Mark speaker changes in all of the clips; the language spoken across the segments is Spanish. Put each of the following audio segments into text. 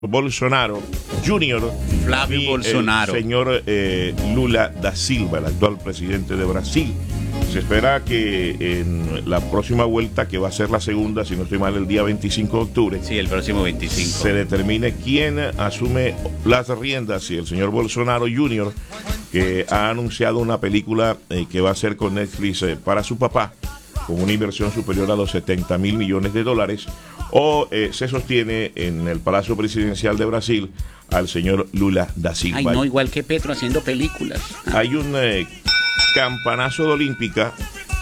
Speaker 1: Bolsonaro Jr.
Speaker 2: Flavio
Speaker 1: y
Speaker 2: Bolsonaro.
Speaker 1: el señor Lula da Silva, el actual presidente de Brasil. Se espera que en la próxima vuelta, que va a ser la segunda, si no estoy mal, el día 25 de octubre.
Speaker 2: Sí, el próximo 25.
Speaker 1: Se determine quién asume las riendas, y el señor Bolsonaro Jr., que ha anunciado una película que va a hacer con Netflix para su papá, con una inversión superior a los 70 mil millones de dólares, o se sostiene en el Palacio Presidencial de Brasil al señor Lula da Silva.
Speaker 2: Ay, no, igual que Petro haciendo películas.
Speaker 1: Hay un campanazo de Olímpica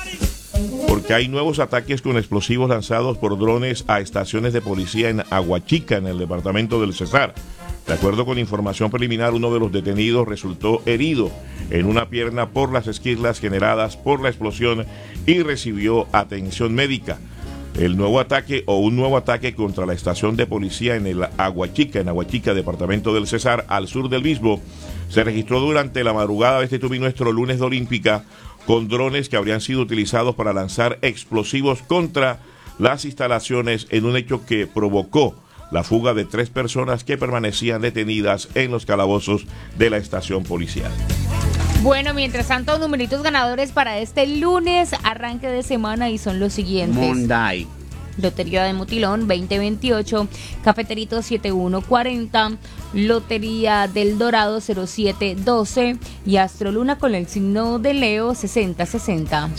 Speaker 1: porque hay nuevos ataques con explosivos lanzados por drones a estaciones de policía en Aguachica, en el departamento del Cesar. De acuerdo con información preliminar, uno de los detenidos resultó herido en una pierna por las esquirlas generadas por la explosión y recibió atención médica. Un nuevo ataque contra la estación de policía en Aguachica, departamento del Cesar, al sur del mismo, se registró durante la madrugada de este nuestro lunes de Olímpica, con drones que habrían sido utilizados para lanzar explosivos contra las instalaciones, en un hecho que provocó la fuga de 3 personas que permanecían detenidas en los calabozos de la estación policial.
Speaker 3: Bueno, mientras tanto, numeritos ganadores para este lunes, arranque de semana, y son los siguientes.
Speaker 2: Monday.
Speaker 3: Lotería de Mutilón 2028, Cafeterito 7140, Lotería del Dorado 0712 y Astroluna con el signo de Leo 6060.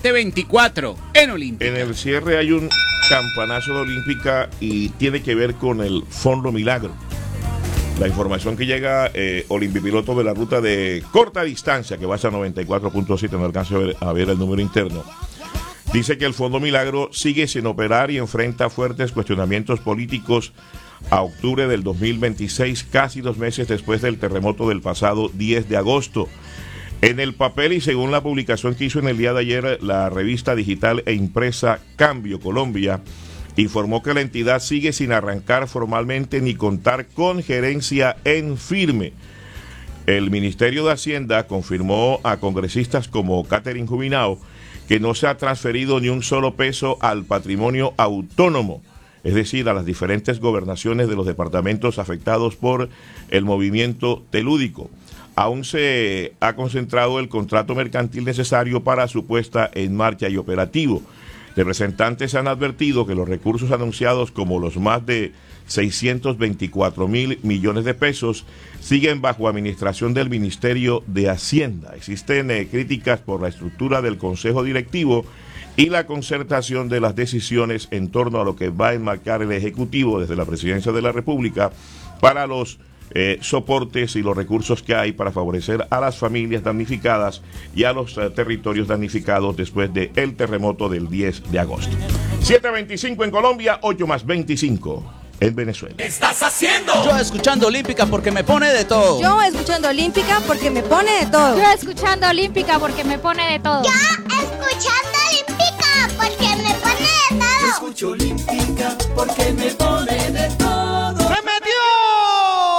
Speaker 2: 724 en Olímpica.
Speaker 1: En el cierre hay un campanazo de Olímpica y tiene que ver con el Fondo Milagro. La información que llega, Olimpipiloto de la ruta de corta distancia, que va hacia 94.7, no alcanzo a ver el número interno, dice que el Fondo Milagro sigue sin operar y enfrenta fuertes cuestionamientos políticos a octubre del 2026, casi 2 meses después del terremoto del pasado 10 de agosto. En el papel, y según la publicación que hizo en el día de ayer la revista digital e impresa Cambio Colombia, informó que la entidad sigue sin arrancar formalmente ni contar con gerencia en firme. El Ministerio de Hacienda confirmó a congresistas como Catherine Jubinao que no se ha transferido ni un solo peso al patrimonio autónomo, es decir, a las diferentes gobernaciones de los departamentos afectados por el movimiento telúdico. Aún se ha concentrado el contrato mercantil necesario para su puesta en marcha y operativo. Representantes han advertido que los recursos anunciados, como los más de 624 mil millones de pesos, siguen bajo administración del Ministerio de Hacienda. Existen críticas por la estructura del Consejo Directivo y la concertación de las decisiones en torno a lo que va a enmarcar el Ejecutivo desde la Presidencia de la República para los soportes y los recursos que hay para favorecer a las familias damnificadas y a los territorios damnificados después del terremoto del 10 de agosto. 7:25 en Colombia, 8+25 en Venezuela.
Speaker 4: ¿Qué estás haciendo?
Speaker 5: Yo escuchando Olímpica porque me pone de todo.
Speaker 6: Yo escuchando Olímpica porque me pone de todo.
Speaker 7: Yo escuchando Olímpica porque me pone de todo.
Speaker 8: Yo escuchando Olímpica porque me pone de todo.
Speaker 4: Yo escucho Olímpica